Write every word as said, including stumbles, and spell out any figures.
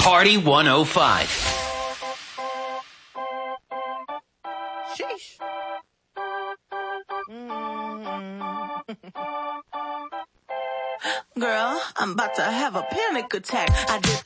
Party one oh five. Sheesh. Girl, I'm about to have a panic attack. I did